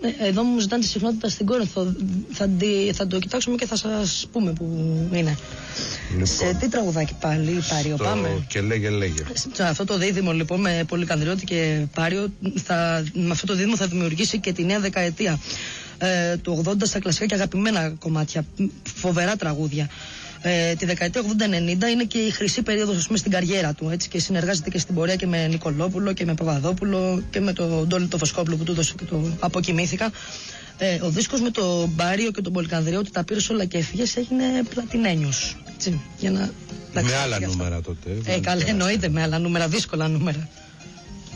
Εδώ μου ζητάνε τη συχνότητα στην Κόρινθο. Θα το κοιτάξουμε και θα σας πούμε που είναι. Λοιπόν, σε τι τραγουδάκι πάλι, Πάριο, πάμε? Και λέγε. Σε αυτό το δίδυμο λοιπόν με Πολυκανδριώτη και Πάριο, με αυτό το δίδυμο θα δημιουργήσει και τη νέα δεκαετία του 80 στα κλασικά και αγαπημένα κομμάτια, φοβερά τραγούδια. Τη δεκαετία 80-90 είναι και η χρυσή περίοδος, ας πούμε, στην καριέρα του, έτσι, και συνεργάζεται και στην πορεία και με Νικολόπουλο και με Παπαδόπουλο και με τον Ντόλι το Βοσκόπουλο που του έδωσε και το αποκοιμήθηκα. Ο δίσκος με τον Μπάριο και τον Πολυκανδριώτη, τα πήρε όλα και έφυγες, έγινε πλατινένιος, έτσι, για να... Με άλλα νούμερα τότε. Καλά, εννοείται με άλλα νούμερα, δύσκολα νούμερα.